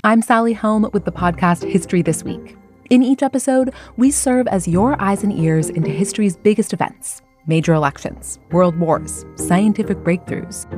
I'm Sally Helm with the podcast History This Week. In each episode, we serve as your eyes and ears into history's biggest events, major elections, world wars, scientific breakthroughs,